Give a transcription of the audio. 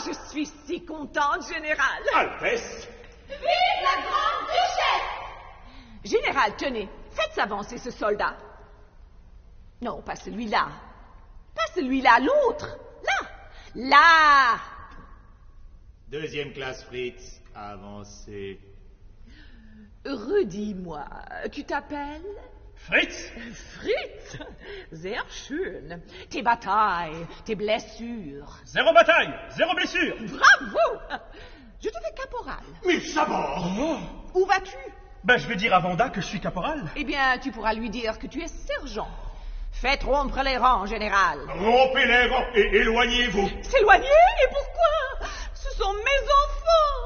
je suis si contente, général. Altesse. Vive la grande duchesse! Général, tenez, faites avancer ce soldat. Non, pas celui-là. Pas celui-là, l'autre. Là. Là. Deuxième classe, Fritz. Avancez. Redis-moi, tu t'appelles? Fritz? Fritz. Sehr schön. Tes batailles, tes blessures. 0 bataille, 0 blessure. Bravo. Je te fais caporal. Mais sabord. Où vas-tu? Ben, je vais dire à Vanda que je suis caporal. Eh bien, tu pourras lui dire que tu es sergent. Faites rompre les rangs, général. Rompez les rangs et éloignez-vous. S'éloigner? Et pourquoi? Ce sont mes enfants.